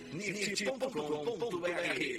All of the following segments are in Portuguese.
nirt.com.br.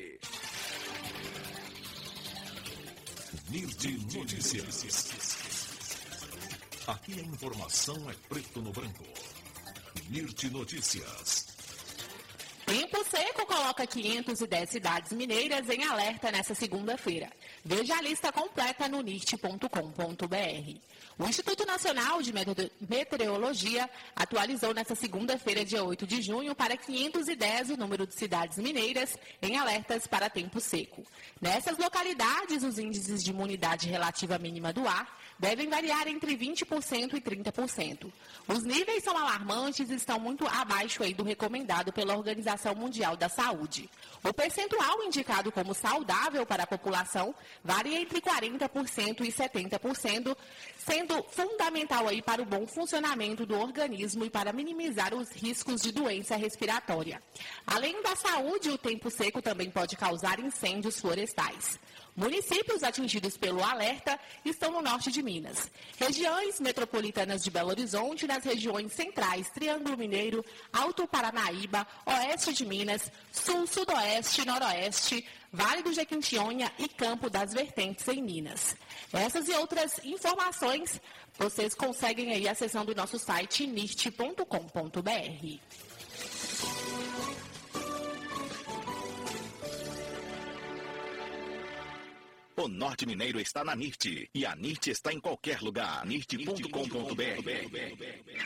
NIRT Notícias. Aqui a informação é preto no branco. NIRT Notícias. Tempo seco coloca 510 cidades mineiras em alerta nesta segunda-feira. Veja a lista completa no nirt.com.br. O Instituto Nacional de Meteorologia atualizou nesta segunda-feira, dia 8 de junho, para 510 o número de cidades mineiras em alertas para tempo seco. Nessas localidades, os índices de umidade relativa mínima do ar devem variar entre 20% e 30%. Os níveis são alarmantes e estão muito abaixo do recomendado pela Organização Mundial da Saúde. O percentual indicado como saudável para a população varia entre 40% e 70%, sendo fundamental para o bom funcionamento do organismo e para minimizar os riscos de doença respiratória. Além da saúde, o tempo seco também pode causar incêndios florestais. Municípios atingidos pelo alerta estão no norte de Minas. Regiões metropolitanas de Belo Horizonte, nas regiões centrais, Triângulo Mineiro, Alto Paranaíba, Oeste de Minas, Sul, Sudoeste, Noroeste, Vale do Jequitinhonha e Campo das Vertentes em Minas. Essas e outras informações vocês conseguem acessando o nosso site nirt.com.br. O Norte Mineiro está na NIRT e a NIRT está em qualquer lugar. nirt.com.br.